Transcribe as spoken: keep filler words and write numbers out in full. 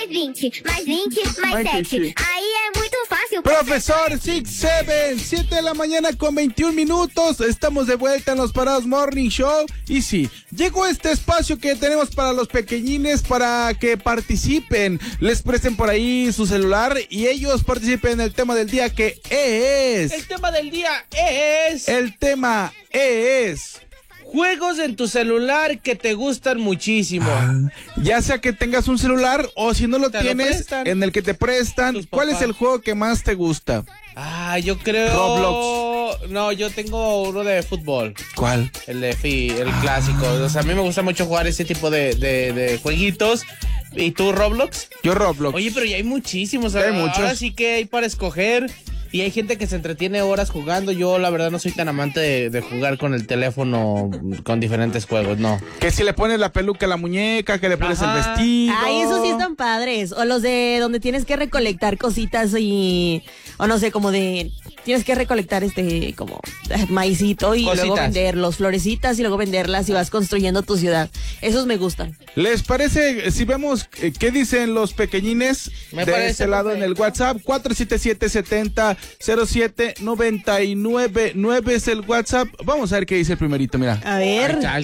vinte, mais vinte, mais Mais sete. vinte. Aí é muito fácil. Profesor Six Seven, siete de la mañana con veintiún minutos. Estamos de vuelta en los Parados Morning Show. Y sí, llegó este espacio que tenemos para los pequeñines para que participen. Les presten por ahí su celular y ellos participen en el tema del día que es. El tema del día es... El tema es... Juegos en tu celular que te gustan muchísimo. Ah, ya sea que tengas un celular o si no lo Te lo tienes, prestan. en el que te prestan. Tus ¿Cuál es papás. el juego que más te gusta? Ah, yo creo... Roblox. No, yo tengo uno de fútbol. ¿Cuál? El de Fi, el clásico. O sea, a mí me gusta mucho jugar ese tipo de, de, de jueguitos. ¿Y tú, Roblox? Yo Roblox. Oye, pero ya hay muchísimos. Hay Ahora, muchos. ahora sí que hay para escoger. Y hay gente que se entretiene horas jugando. Yo, la verdad, no soy tan amante de, de jugar con el teléfono con diferentes juegos, no. Que si le pones la peluca a la muñeca, que le pones Ajá. el vestido. Ay, esos sí están padres. O los de donde tienes que recolectar cositas y... O no sé, como de... Tienes que recolectar este, como, eh, maicito y Cositas. luego venderlos, florecitas y luego venderlas y vas construyendo tu ciudad. Esos me gustan. ¿Les parece, si vemos eh, qué dicen los pequeñines Me de parece este lado en el perfecto. WhatsApp? cuatro siete siete, siete cero cero siete, nueve nueve nueve es el WhatsApp. Vamos a ver qué dice el primerito, mira. A ver. Ahí está,